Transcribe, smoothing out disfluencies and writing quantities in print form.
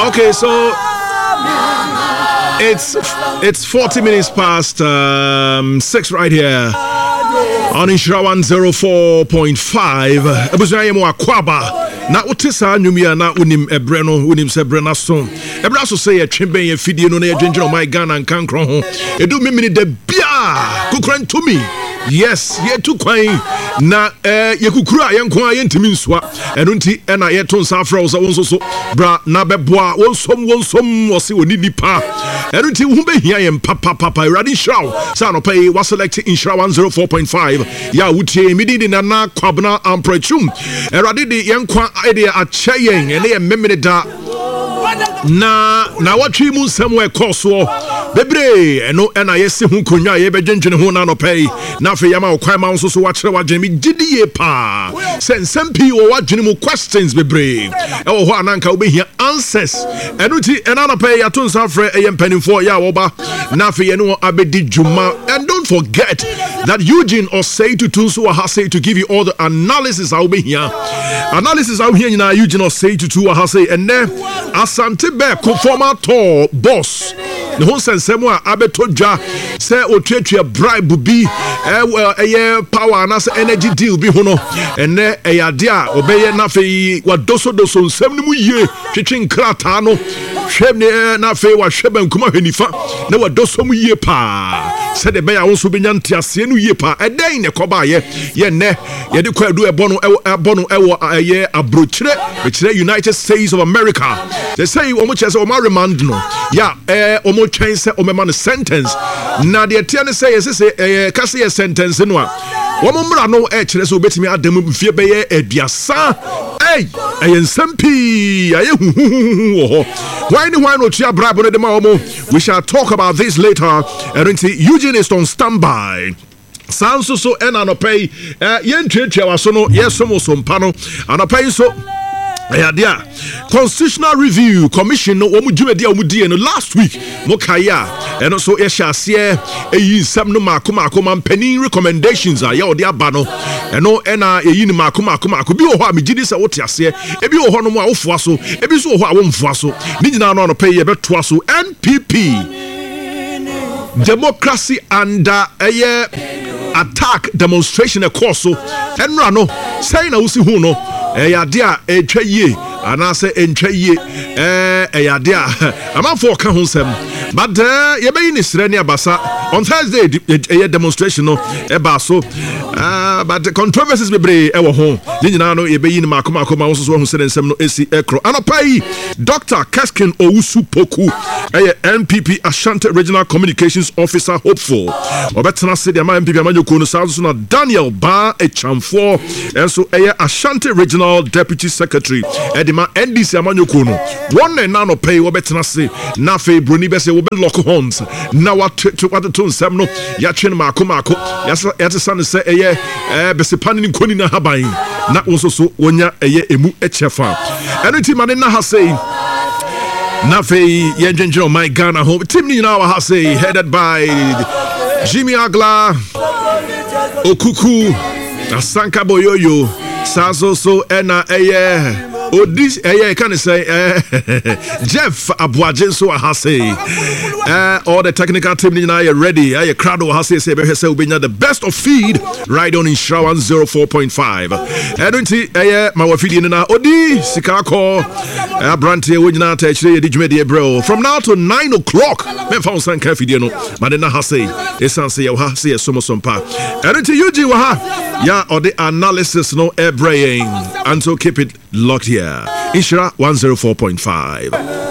Okay, so it's 40 minutes past 6 right here on Inshira 104.5. Ebusayemo akwaba na utisa nyumia na unim ebreno unim se brena so. Ebra so say atwemben ye fidie no na ye dwenjeno my Ghana nkankro ho. Edu mimini de bia kukran to me. Yes, ye tu kwan na ye kukura ye nko aye ntimi nswa. Eno nti na ye to nsa afra wo wonso so bra na beboa wonsom wo se oni nipa. Eno nti hu behia ye papa ready show. Sa no pay was select Inshira 104.5. Ya wutie mididi na na kwabna amprachum. Erade de ye nkwa ide ache yen ene ye memene da na watwi mu nsam we koso bebre eno na yesi hu konwa ye bedwenjene hu na no pay na fe yama okwan ma nso so wa kire wa dwene gidie pa sensempi wo wa dwene mu questions bebre e wo ho ananka wo behia answers eno ti ena no pay ya to nsa frɛ eye mpanimfo ya wo ba na fe ye no abedi dwuma. And don't forget that Eugene or say to Tunsu or say to give you all the analysis I will be here. Analysis out here na Eugene or say to two or say and then Asante be conformer to boss. The whole sense a abetodja say otwetwe bribe bi power and energy deal bi hono and then ade a obeye na fe wadoso nsem ni mu ye twetwe nkrata no hwem na fe wa hweba nkuma hwenifa na wadoso mu ye pa said the bear also been yantiase no ye pa eden ne koba ye ne ye de kwadu ebono ye abrochire be United States of America. They say omo chese omo remand no ya omo twen se omema no sentence na de tie ne say say kase ye sentence no a omo mra no kire se obetimi adam mfie be ye aduasa ensempii aye hu why no tia brabo ne de ma omo. We shall talk about this later. Eugene is on standby. Sanso so enanopay yentwetwa waso no yesomo sompano anopay so dia Constitutional Review Commission no omu dwumadi a omudie no last week mokaya eno so ye hyase eyi nsam no makoma mampanin recommendations a ye ode aba no eno ena eyi ni makoma bi wo ho a megidi se wote ase ebi wo ho no mu a wofo aso ebi so wo ho a womfo aso ni nyina no pay ye beto aso NPP Democracy under attack demonstration course so enra no say na usi hu no ade a etwa yie anase entwa yie ade a amanfo ka ho nsem but ye be ni sire ni abasa on Thursday demonstration no eba so but the controversies bebre e wo ho ni nyina no ye be ni makoma so so hu sire nsem no esi ekro anopai Dr. Keskin Owusu Poku NPP Ashanti Regional Communications Officer hopeful obetena se de MPP amanyoko no sa so na Daniel Ba Echamfo enso Ashanti Regional Deputy Secretary Edima NDC amanyoko no one na no pay obetena se na fe broni be se wo be lock horns na what to nsem no ya twen makoma ya tesa ne se be se pani nkoni na haban na wo so wonya emu echefa enoti mane na ha say na fe yenjenjero my Ghana home team ni na ha say headed by Jimmy Agla Okuku Asanka Boyoyo Saso so ena Odis can say Jeff Abuajen so ha say all the technical team ni na ready crowd ha say the best of feed right on Inshira 104.5 edunti ma wafidi na odi sika ko brante we nyina ta chire yedi dwumede bro from now to 9 o'clock me fa on sanka fidie no ma de na ha say esanse ye ha say somosompa edunti UG wa ha ya or the analysis no brain and so keep it locked here. Inshira 104.5.